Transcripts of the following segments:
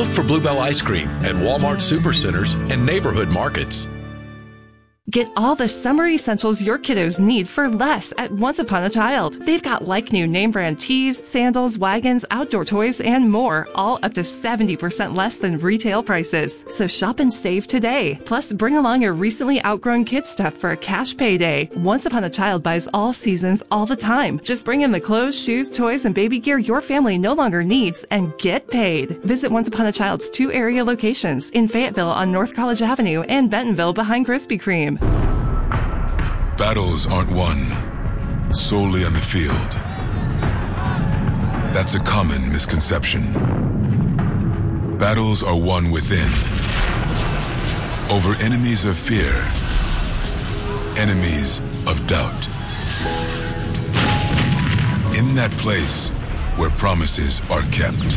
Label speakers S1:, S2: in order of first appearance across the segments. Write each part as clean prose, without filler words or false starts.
S1: Look for Bluebell Ice Cream at Walmart Supercenters and neighborhood markets.
S2: Get all the summer essentials your kiddos need for less at Once Upon a Child. They've got like-new name-brand tees, sandals, wagons, outdoor toys, and more, all up to 70% less than retail prices. So shop and save today. Plus, bring along your recently outgrown kid stuff for a cash payday. Once Upon a Child buys all seasons, all the time. Just bring in the clothes, shoes, toys, and baby gear your family no longer needs and get paid. Visit Once Upon a Child's 2 area locations in Fayetteville on North College Avenue and Bentonville behind Krispy Kreme.
S3: Battles aren't won solely on the field. That's a common misconception. Battles are won within, over enemies of fear, enemies of doubt. In that place where promises are kept.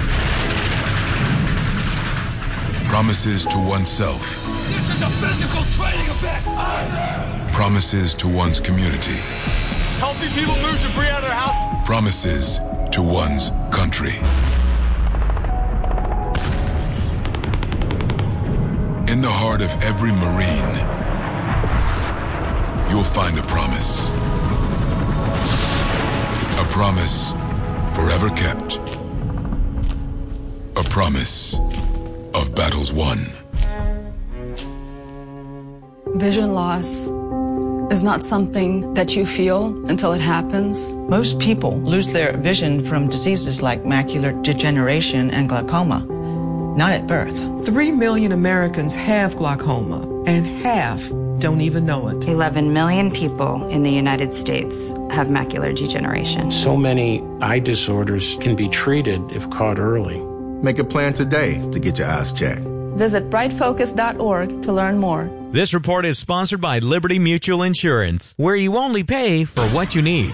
S3: Promises to oneself.
S4: This is a physical training event!
S3: Promises to one's community.
S4: Helping people move debris out of their house.
S3: Promises to one's country. In the heart of every Marine, you'll find a promise. A promise forever kept. A promise of battles won.
S5: Vision loss is not something that you feel until it happens.
S6: Most people lose their vision from diseases like macular degeneration and glaucoma, not at birth.
S7: 3 million Americans have glaucoma, and half don't even know it.
S8: 11 million people in the United States have macular degeneration.
S9: So many eye disorders can be treated if caught early.
S10: Make a plan today to get your eyes checked.
S5: Visit brightfocus.org to learn more.
S11: This report is sponsored by Liberty Mutual Insurance, where you only pay for what you need.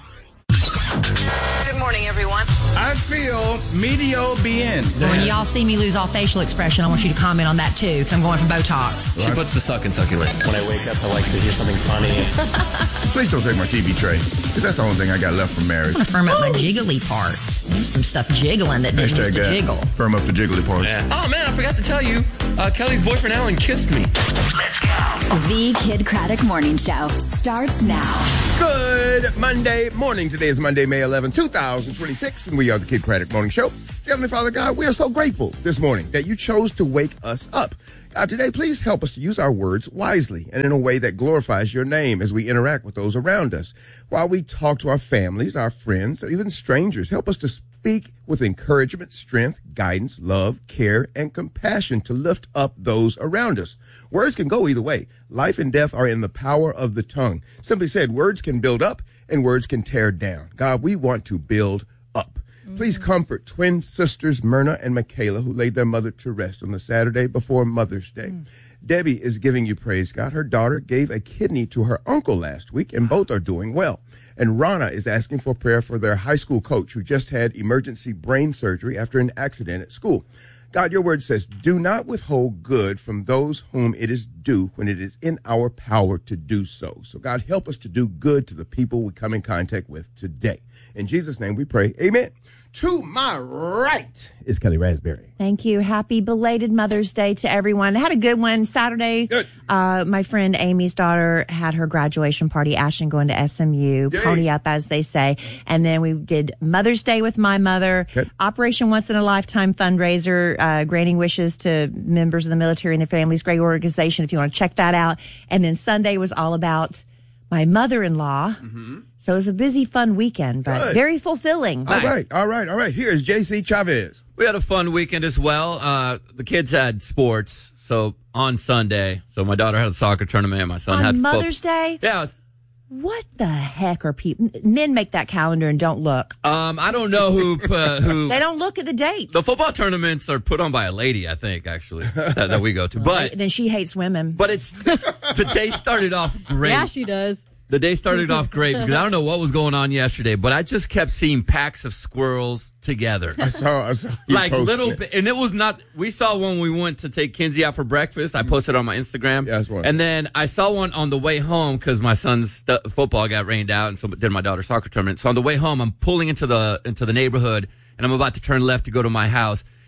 S12: Good morning, everyone.
S13: I feel medio bien.
S14: When y'all see me lose all facial expression, I want you to comment on that too, because I'm going for Botox.
S15: She puts the suck in succulent. When I wake up, I like to hear something funny.
S10: Please don't take my TV tray, because that's the only thing I got left from marriage.
S14: I'm going to firm up my jiggly part. There's some stuff jiggling that didn't used to jiggle.
S10: Firm up the jiggly part.
S15: Yeah. Oh, man, I forgot to tell you. Kelly's boyfriend, Alan, kissed me.
S16: Let's go. The Kid Craddock Morning Show starts now.
S10: Good Monday morning. Today is Monday, May 11, 2026, and we are the Kid Craddock Morning Show. Heavenly Father God, we are so grateful this morning that you chose to wake us up. God, today, please help us to use our words wisely and in a way that glorifies your name as we interact with those around us. While we talk to our families, our friends, even strangers, help us to speak with encouragement, strength, guidance, love, care, and compassion to lift up those around us. Words can go either way. Life and death are in the power of the tongue. Simply said, words can build up and words can tear down. God, we want to build up. Please comfort twin sisters Myrna and Michaela, who laid their mother to rest on the Saturday before Mother's Day. Debbie is giving you praise, God. Her daughter gave a kidney to her uncle last week, and both are doing well. And Rana is asking for prayer for their high school coach who just had emergency brain surgery after an accident at school. God, your word says, do not withhold good from those whom it is due when it is in our power to do so. So, God, help us to do good to the people we come in contact with today. In Jesus' name we pray, amen. To my right is Kelly Raspberry.
S17: Thank you. Happy belated Mother's Day to everyone. I had a good one Saturday.
S10: Good.
S17: My friend Amy's daughter had her graduation party. Ashton going to SMU. Yay. Pony up, as they say. And then we did Mother's Day with my mother. Good. Operation Once in a Lifetime fundraiser, granting wishes to members of the military and their families. Great organization if you want to check that out. And then Sunday was all about my mother-in-law. Mm-hmm. So it was a busy, fun weekend, but very fulfilling.
S10: Nice. All right. Here's JC Chavez.
S18: We had a fun weekend as well. The kids had sports, so on Sunday. So my daughter had a soccer tournament, and my son had
S17: Mother's Day?
S18: Yeah.
S17: What the heck are people? Men make that calendar and don't look.
S18: I don't know who.
S17: They don't look at the date.
S18: The football tournaments are put on by a lady, I think, actually, that we go to. But
S17: then she hates women.
S18: But it's the day started off great.
S19: Yeah, she does.
S18: The day started off great because I don't know what was going on yesterday, but I just kept seeing packs of squirrels together.
S10: I saw
S18: like little bit, and it was not. We saw one we went to take Kinsey out for breakfast. I posted on my Instagram, and then I saw one on the way home because my son's football got rained out, and so did my daughter's soccer tournament. So on the way home, I'm pulling into the neighborhood, and I'm about to turn left to go to my house.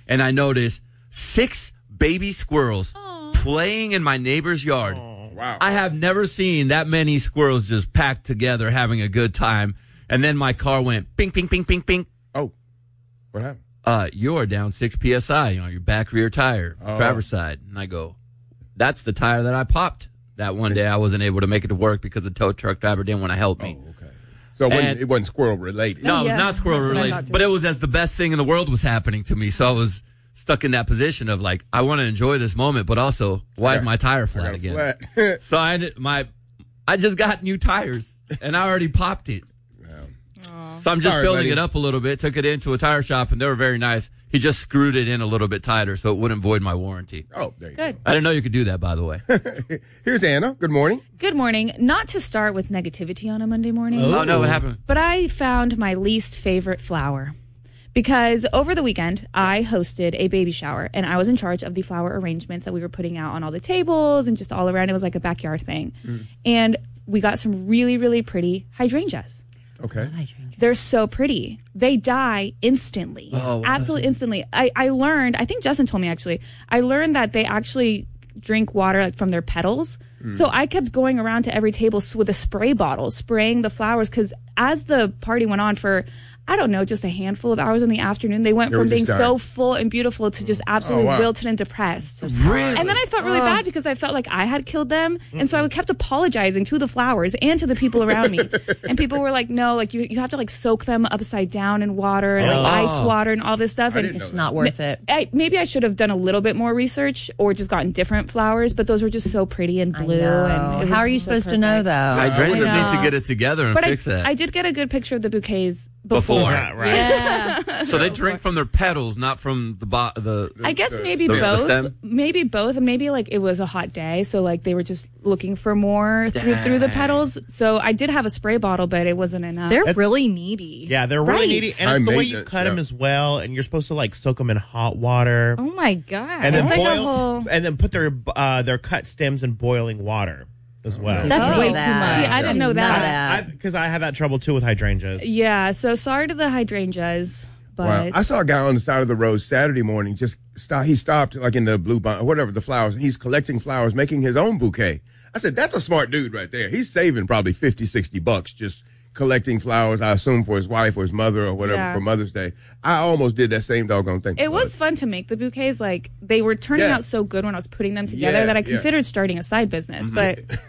S18: and I noticed 6 baby squirrels playing in my neighbor's yard.
S10: Wow.
S18: I have never seen that many squirrels just packed together having a good time. And then my car went ping, ping, ping, ping, ping.
S10: Oh, what happened?
S18: You're down 6 PSI on your back rear tire, driver's side. And I go, that's the tire that I popped that one day. I wasn't able to make it to work because the tow truck driver didn't want to help me.
S10: Oh, okay. So it wasn't squirrel related.
S18: No, it was not squirrel related. But it was as the best thing in the world was happening to me. So I was stuck in that position of like, I want to enjoy this moment, but also, why is my tire flat again? So I just got new tires, and I already popped it. So I'm just building it up a little bit, took it into a tire shop, and they were very nice. He just screwed it in a little bit tighter so it wouldn't void my warranty.
S10: Oh, there you go.
S18: I didn't know you could do that, by the way.
S10: Here's Anna. Good morning.
S12: Good morning. Not to start with negativity on a Monday morning.
S18: Oh, no, what happened?
S12: But I found my least favorite flower. Because over the weekend, I hosted a baby shower, and I was in charge of the flower arrangements that we were putting out on all the tables and just all around. It was like a backyard thing. And we got some really, really pretty hydrangeas.
S10: Okay.
S12: They're so pretty. They die instantly.
S18: Oh,
S12: absolutely instantly. I learned, I think Justin told me actually, I learned that they actually drink water like from their petals. So I kept going around to every table with a spray bottle, spraying the flowers, because as the party went on for, I don't know, just a handful of hours in the afternoon, they went from being so full and beautiful to just absolutely wilted and depressed.
S18: Really?
S12: And then I felt really bad because I felt like I had killed them. And so I kept apologizing to the flowers and to the people around me. And people were like, no, like you have to like soak them upside down in water and like ice water and all this stuff. And
S17: it's not worth it.
S12: Maybe I should have done a little bit more research or just gotten different flowers, but those were just so pretty and blue. And
S17: how are you supposed to know, though?
S18: Hydrangeas need to get it together and fix that.
S12: I did get a good picture of the bouquets before.
S18: Right.
S12: Yeah.
S18: So they drink from their petals, not from the
S12: I guess maybe both. Maybe both, and maybe like it was a hot day, so like they were just looking for more through the petals. So I did have a spray bottle, but it wasn't enough.
S19: They're really needy.
S20: Yeah, they're really needy, and it's the way you cut them as well. And you're supposed to like soak them in hot water.
S19: Oh my god!
S20: And then and then put their cut stems in boiling water as well.
S19: That's way too much.
S12: See, I didn't know that.
S20: Because I had that trouble too with hydrangeas.
S12: Yeah, so sorry to the hydrangeas. But
S10: wow. I saw a guy on the side of the road Saturday morning. He stopped like in the blue or whatever, the flowers. He's collecting flowers, making his own bouquet. I said, that's a smart dude right there. He's saving probably $50-$60 just collecting flowers, I assume for his wife or his mother or whatever for Mother's Day. I almost did that same doggone thing.
S12: It was fun to make the bouquets. Like they were turning out so good when I was putting them together that I considered starting a side business. But